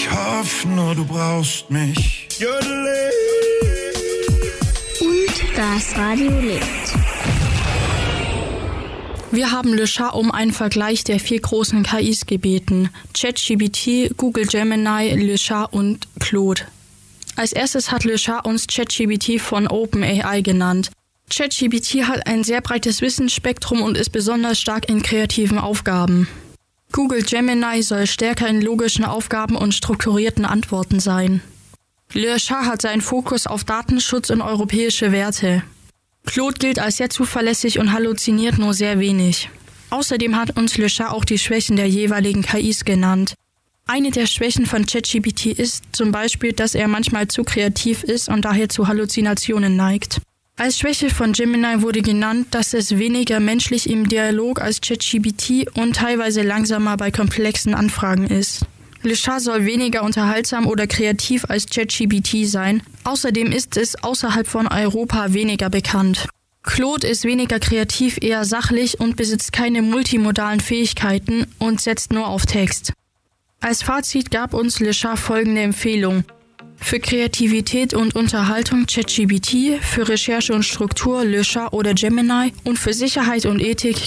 Ich hoffe nur, du brauchst mich. Und das Radio lebt. Wir haben Le Chat um einen Vergleich der 4 großen KIs gebeten: ChatGPT, Google Gemini, Le Chat und Claude. Als erstes hat Le Chat uns ChatGPT von OpenAI genannt. ChatGPT hat ein sehr breites Wissensspektrum und ist besonders stark in kreativen Aufgaben. Google Gemini soll stärker in logischen Aufgaben und strukturierten Antworten sein. Le Chat hat seinen Fokus auf Datenschutz und europäische Werte. Claude gilt als sehr zuverlässig und halluziniert nur sehr wenig. Außerdem hat uns Le Chat auch die Schwächen der jeweiligen KIs genannt. Eine der Schwächen von ChatGPT ist zum Beispiel, dass er manchmal zu kreativ ist und daher zu Halluzinationen neigt. Als Schwäche von Gemini wurde genannt, dass es weniger menschlich im Dialog als ChatGPT und teilweise langsamer bei komplexen Anfragen ist. Le Chat soll weniger unterhaltsam oder kreativ als ChatGPT sein. Außerdem ist es außerhalb von Europa weniger bekannt. Claude ist weniger kreativ, eher sachlich und besitzt keine multimodalen Fähigkeiten und setzt nur auf Text. Als Fazit gab uns Le Chat folgende Empfehlung: Für Kreativität und Unterhaltung ChatGPT, für Recherche und Struktur Le Chat oder Gemini und für Sicherheit und Ethik